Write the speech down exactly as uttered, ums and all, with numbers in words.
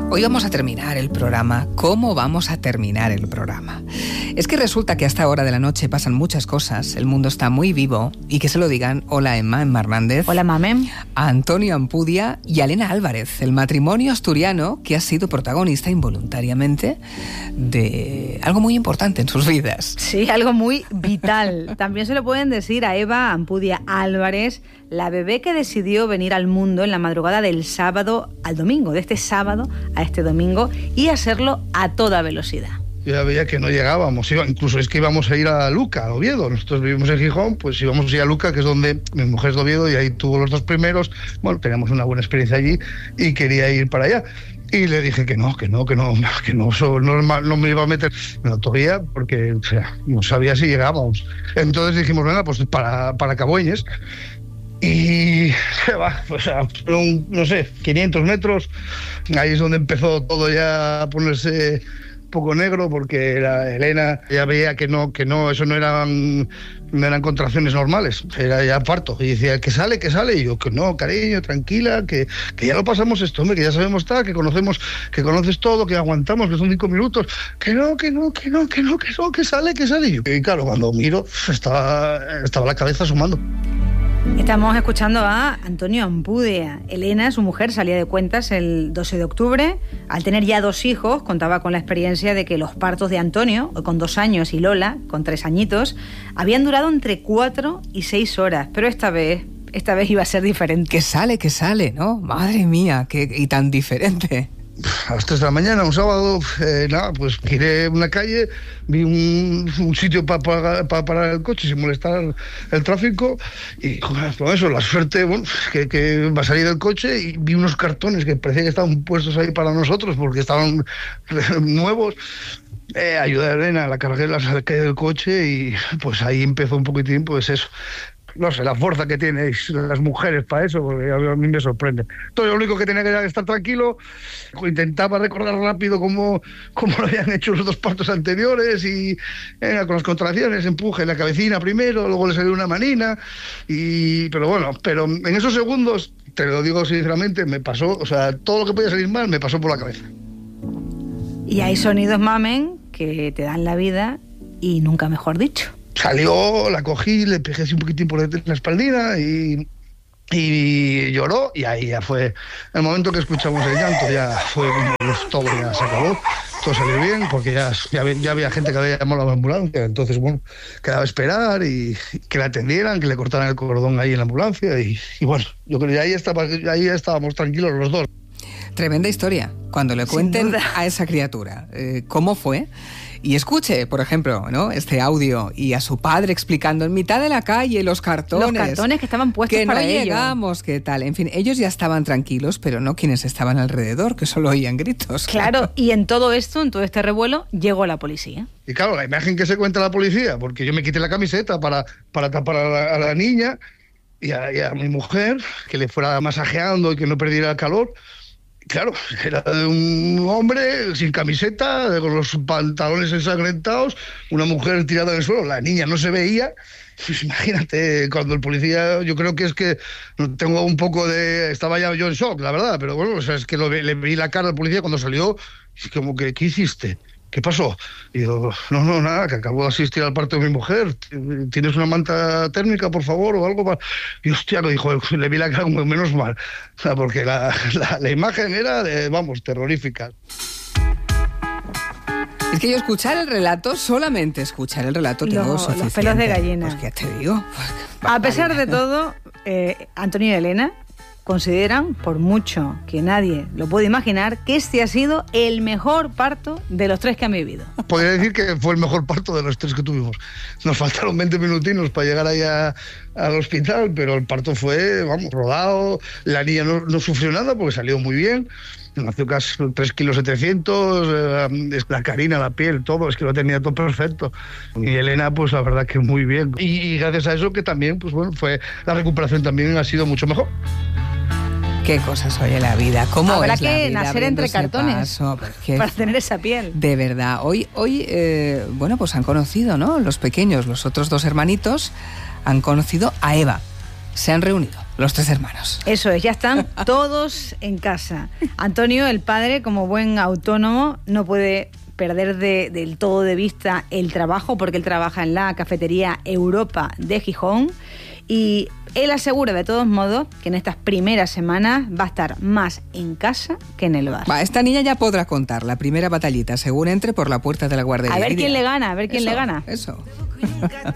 Hoy vamos a terminar el programa. ¿Cómo vamos a terminar el programa? Es que resulta que a esta hora de la noche pasan muchas cosas, el mundo está muy vivo, y que se lo digan, hola Emma, Emma Hernández. Hola Mame. A Antonio Ampudia y a Elena Álvarez, el matrimonio asturiano que ha sido protagonista involuntariamente de algo muy importante en sus vidas. Sí, algo muy vital. También se lo pueden decir a Eva Ampudia Álvarez, la bebé que decidió venir al mundo en la madrugada del sábado al domingo, de este sábado a este domingo, y hacerlo a toda velocidad. Yo ya veía que no llegábamos, incluso es que íbamos a ir a Luca, a Oviedo. Nosotros vivimos en Gijón, pues íbamos a ir a Luca, que es donde mi mujer es de Oviedo, y ahí tuvo los dos primeros. Bueno, teníamos una buena experiencia allí y quería ir para allá. Y le dije que no, que no, que no, que no, no, no, no me iba a meter en la autovía porque, o sea, no sabía si llegábamos. Entonces dijimos, venga, pues para, para Cabueñes. Y se va, pues a, no sé, quinientos metros, ahí es donde empezó todo ya a ponerse un poco negro, porque la Elena ya veía que no, que no, eso no eran, no eran contracciones normales, era ya parto, y decía que sale, que sale, y yo que no, cariño, tranquila, que, que ya lo pasamos esto, hombre, que ya sabemos estar, que conocemos, que conoces todo, que aguantamos, que son cinco minutos, que no, que no, que no, que no, que no, que sale, que sale, y, yo, y claro, cuando miro, estaba, estaba la cabeza asomando. Estamos escuchando a Antonio Ampudia. Elena, su mujer, salía de cuentas el doce de octubre. Al tener ya dos hijos, contaba con la experiencia de que los partos de Antonio, con dos años, y Lola, con tres añitos, habían durado entre cuatro y seis horas. Pero esta vez, esta vez iba a ser diferente. Que sale, que sale, ¿no? Madre mía, que, y tan diferente. A las tres de la mañana, un sábado, eh, nada, pues giré una calle, vi un, un sitio para pa, pa parar el coche sin molestar el, el tráfico, y con eso, la suerte, bueno, que, que va a salir del coche, y vi unos cartones que parecía que estaban puestos ahí para nosotros porque estaban nuevos. Eh, ayudé a Elena, la cargué, la saqué del coche, y pues ahí empezó un poquitín, pues eso. No sé, la fuerza que tenéis las mujeres para eso, porque a mí me sorprende. Entonces, lo único que tenía que estar tranquilo, intentaba recordar rápido cómo, cómo lo habían hecho los dos partos anteriores, y eh, con las contracciones, empuje la cabecina primero, luego le salió una manina, y pero bueno, pero en esos segundos, te lo digo sinceramente, me pasó, o sea, todo lo que podía salir mal me pasó por la cabeza. Y hay sonidos, Mamen, que te dan la vida, y nunca mejor dicho. Salió, la cogí, le pegué así un poquitín por la espaldina y, y lloró, y ahí ya fue el momento que escuchamos el llanto, ya fue todo, ya se acabó, todo salió bien, porque ya, ya, había, ya había gente que había llamado a la ambulancia, entonces bueno, quedaba esperar y que la atendieran, que le cortaran el cordón ahí en la ambulancia, y, y bueno, yo creo que ahí, estaba, ahí ya estábamos tranquilos los dos. Tremenda historia, cuando le cuenten a esa criatura eh, cómo fue. Y escuche, por ejemplo, ¿no?, este audio, y a su padre explicando en mitad de la calle los cartones. Los cartones que estaban puestos que para no ellos. llegamos, que tal. En fin, ellos ya estaban tranquilos, pero no quienes estaban alrededor, que solo oían gritos. Claro, claro. Y en todo esto, en todo este revuelo, llegó la policía. Y claro, la imagen que se cuenta la policía, porque yo me quité la camiseta para, para tapar a la, a la niña y a, y a mi mujer, que le fuera masajeando y que no perdiera el calor. Claro, era de un hombre sin camiseta, con los pantalones ensangrentados, una mujer tirada en el suelo, la niña no se veía. Pues imagínate, cuando el policía, yo creo que es que tengo un poco de... Estaba ya yo en shock, la verdad, pero bueno, o sea, es que lo, le vi la cara al policía cuando salió, y como que, ¿qué hiciste? ¿Qué pasó? Y yo, no, no, nada, que acabo de asistir al parto de mi mujer. ¿Tienes una manta térmica, por favor, o algo para...? Y hostia, lo dijo, le vi la cara como menos mal. O sea, porque la, la, la imagen era, de, vamos, terrorífica. Es que yo escuchar el relato, solamente escuchar el relato tengo Lo, suficiente. Los pelos de gallina. Pues ya te digo. Pues, a pesar de todo, eh, Antonio y Elena consideran, por mucho que nadie lo puede imaginar, que este ha sido el mejor parto de los tres que han vivido. Podría decir que fue el mejor parto de los tres que tuvimos. Nos faltaron veinte minutinos para llegar ahí a, al hospital, pero el parto fue, vamos, rodado. La niña no, no sufrió nada porque salió muy bien. Nació casi tres kilos setecientos, eh, la carina, la piel, todo, es que lo tenía todo perfecto. Y Elena, pues la verdad que muy bien. Y, y gracias a eso que también, pues bueno, fue la recuperación también ha sido mucho mejor. Qué cosas oye la vida, cómo Habrá es que la vida nacer entre cartones paso, para tener esa piel. De verdad, hoy, hoy eh, bueno, pues han conocido, ¿no?, los pequeños, los otros dos hermanitos, han conocido a Eva, se han reunido. los tres hermanos. Eso es, ya están todos en casa. Antonio, el padre, como buen autónomo, no puede perder de, del todo de vista el trabajo, porque él trabaja en la cafetería Europa de Gijón, y él asegura de todos modos que en estas primeras semanas va a estar más en casa que en el bar. Va, esta niña ya podrá contar la primera batallita según entre por la puerta de la guardería. A ver quién le gana, a ver quién eso, le gana. Eso.